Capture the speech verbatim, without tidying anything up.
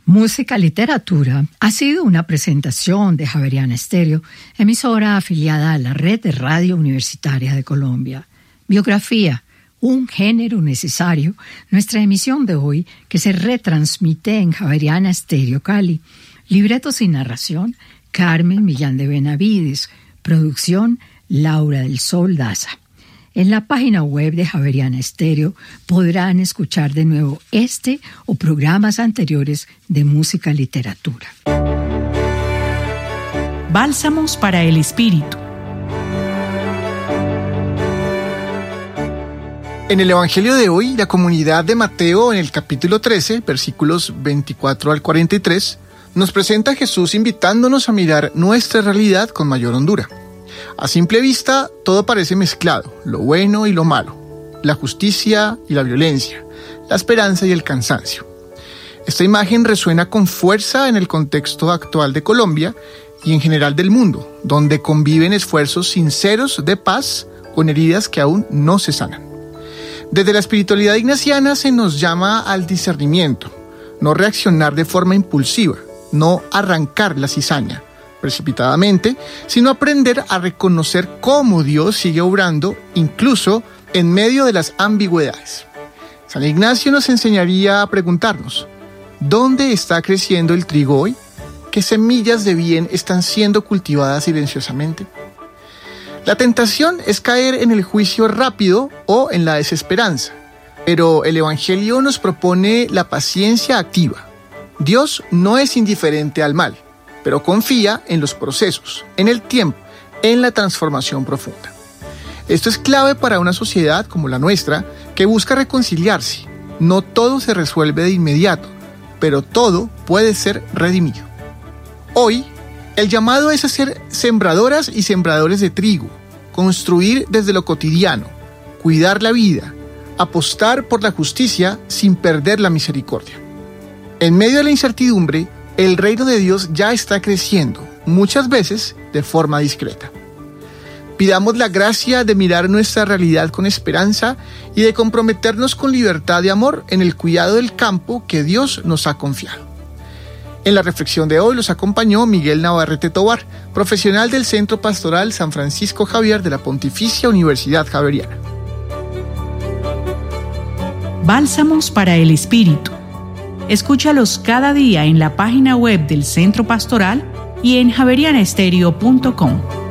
Música Literatura ha sido una presentación de Javeriana Estéreo, emisora afiliada a la Red de Radio Universitaria de Colombia. Biografía, un género necesario, nuestra emisión de hoy que se retransmite en Javeriana Estéreo Cali. Libretos y narración, Carmen Millán de Benavides. Producción, Laura del Sol Daza. En la página web de Javeriana Estéreo podrán escuchar de nuevo este o programas anteriores de Música Literatura. Bálsamos para el Espíritu. En el Evangelio de hoy, la comunidad de Mateo, en el capítulo trece, versículos veinticuatro al cuarenta y tres, nos presenta a Jesús invitándonos a mirar nuestra realidad con mayor hondura. A simple vista, todo parece mezclado, lo bueno y lo malo, la justicia y la violencia, la esperanza y el cansancio. Esta imagen resuena con fuerza en el contexto actual de Colombia y en general del mundo, donde conviven esfuerzos sinceros de paz con heridas que aún no se sanan. Desde la espiritualidad ignaciana se nos llama al discernimiento, no reaccionar de forma impulsiva, no arrancar la cizaña precipitadamente, sino aprender a reconocer cómo Dios sigue obrando, incluso en medio de las ambigüedades. San Ignacio nos enseñaría a preguntarnos, ¿dónde está creciendo el trigo hoy? ¿Qué semillas de bien están siendo cultivadas silenciosamente? La tentación es caer en el juicio rápido o en la desesperanza, pero el Evangelio nos propone la paciencia activa. Dios no es indiferente al mal, pero confía en los procesos, en el tiempo, en la transformación profunda. Esto es clave para una sociedad como la nuestra, que busca reconciliarse. No todo se resuelve de inmediato, pero todo puede ser redimido. Hoy, el llamado es a ser sembradoras y sembradores de trigo, construir desde lo cotidiano, cuidar la vida, apostar por la justicia sin perder la misericordia. En medio de la incertidumbre, el reino de Dios ya está creciendo, muchas veces de forma discreta. Pidamos la gracia de mirar nuestra realidad con esperanza y de comprometernos con libertad y amor en el cuidado del campo que Dios nos ha confiado. En la reflexión de hoy los acompañó Miguel Navarrete Tobar, profesional del Centro Pastoral San Francisco Javier de la Pontificia Universidad Javeriana. Bálsamos para el Espíritu. Escúchalos cada día en la página web del Centro Pastoral y en javeriana estéreo punto com.